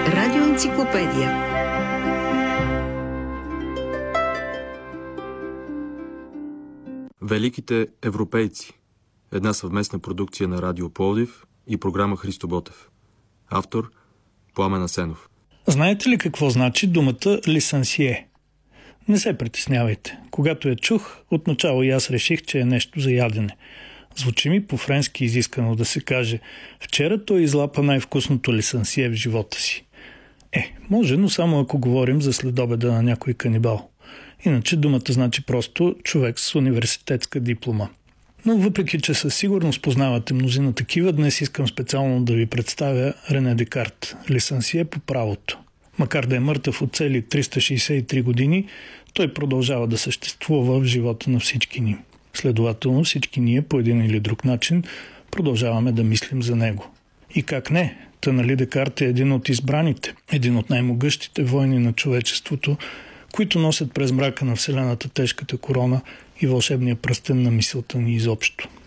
Радиоенциклопедия. Великите европейци. Една съвместна продукция на Радио Пловдив и програма Христо Ботев. Автор Пламен Асенов. Знаете ли какво значи думата лисансие? Не се притеснявайте. Когато я чух, отначало и аз реших, че е нещо за ядене. Звучи ми по-френски изискано да се каже: вчера той излапа най-вкусното лисансие в живота си. Може, но само ако говорим за следобеда на някой канибал. Иначе думата значи просто човек с университетска диплома. Но въпреки, че със сигурност познавате мнозина такива, днес искам специално да ви представя Рене Декарт, лисансие по правото. Макар да е мъртъв от цели 363 години, той продължава да съществува в живота на всички ни. Следователно всички ние по един или друг начин продължаваме да мислим за него. И как не? Нали Декарт е един от избраните, един от най-могъщите войни на човечеството, които носят през мрака на Вселената тежката корона и вълшебния пръстен на мисълта ни изобщо.